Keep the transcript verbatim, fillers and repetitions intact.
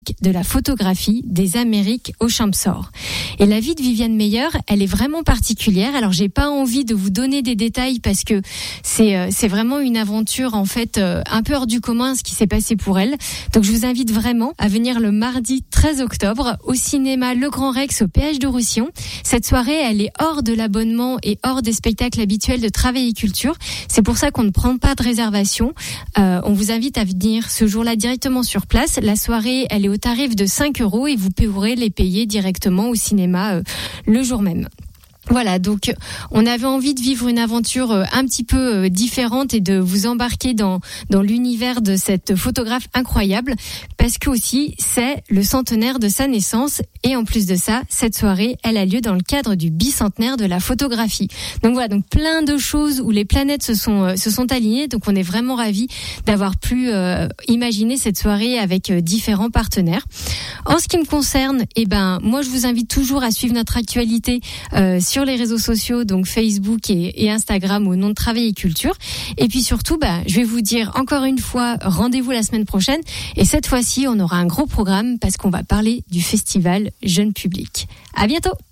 de la photographie des Amériques au Champsaur. Et la vie de Viviane Meyer, elle est vraiment particulière. Alors j'ai pas envie de vous donner des détails parce que c'est c'est vraiment une aventure en fait un peu hors du commun ce qui s'est passé pour elle. Donc je vous invite vraiment à venir le mardi treize octobre au cinéma Le Grand Rex au Péage de Roussillon. Cette soirée, elle est hors de l'abonnement et hors des spectacles habituels de Travail et Culture. C'est pour ça qu'on ne prend pas de réservation. Euh, on vous invite à venir ce jour-là directement sur place. La soirée, elle est au tarif de cinq euros et vous pourrez les payer directement au cinéma euh, le jour même. Voilà, donc on avait envie de vivre une aventure un petit peu différente et de vous embarquer dans dans l'univers de cette photographe incroyable parce que aussi c'est le centenaire de sa naissance et en plus de ça, cette soirée, elle a lieu dans le cadre du bicentenaire de la photographie. Donc voilà, donc plein de choses où les planètes se sont se sont alignées, donc on est vraiment ravis d'avoir pu euh, imaginer cette soirée avec différents partenaires. En ce qui me concerne, eh ben moi je vous invite toujours à suivre notre actualité euh, sur les réseaux sociaux, donc Facebook et, et Instagram au nom de Travail et Culture. Et puis surtout, bah, je vais vous dire encore une fois, rendez-vous la semaine prochaine. Et cette fois-ci, on aura un gros programme parce qu'on va parler du festival Jeune Public. À bientôt!